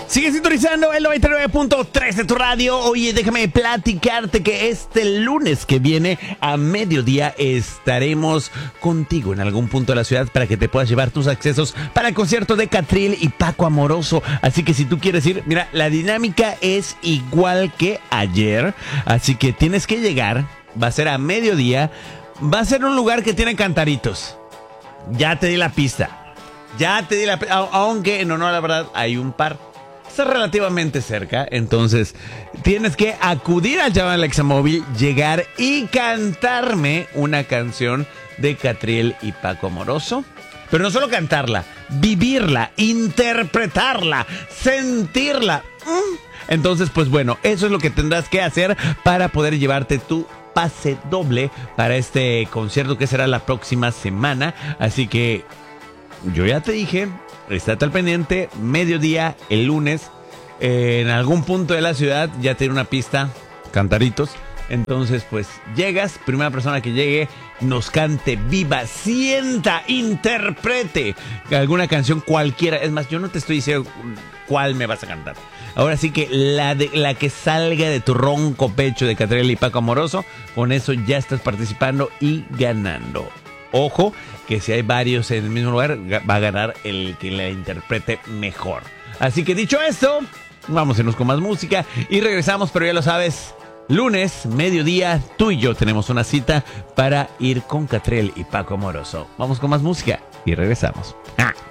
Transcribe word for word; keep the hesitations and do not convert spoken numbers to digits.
Sigue sintonizando el noventa y nueve punto tres de tu radio. Oye, déjame platicarte que este lunes que viene a mediodía estaremos contigo en algún punto de la ciudad para que te puedas llevar tus accesos para el concierto de Catriel y Paco Amoroso. Así que si tú quieres ir, mira, la dinámica es igual que ayer. Así que tienes que llegar, va a ser a mediodía, va a ser un lugar que tiene cantaritos. Ya te di la pista. Ya te di la pista, aunque no, no, la verdad, hay un par. Está relativamente cerca, entonces tienes que acudir al llamado Alexa Móvil, llegar y cantarme una canción de Catriel y Paco Amoroso. Pero no solo cantarla, vivirla, interpretarla, sentirla. Entonces, pues bueno, eso es lo que tendrás que hacer para poder llevarte tu pase doble para este concierto que será la próxima semana. Así que yo ya te dije, estate al pendiente, mediodía, el lunes, eh, en algún punto de la ciudad, ya tiene una pista, cantaritos. Entonces, pues, llegas, primera persona que llegue, nos cante, viva, sienta, interprete alguna canción cualquiera. Es más, yo no te estoy diciendo cuál me vas a cantar. Ahora sí que la, de, la que salga de tu ronco pecho de Catriel y Paco Amoroso, con eso ya estás participando y ganando. Ojo, que si hay varios en el mismo lugar, va a ganar el que la interprete mejor. Así que dicho esto, vamos a irnos con más música y regresamos, pero ya lo sabes, lunes, mediodía, tú y yo tenemos una cita para ir con Catriel y Paco Amoroso. Vamos con más música y regresamos. ¡Ah!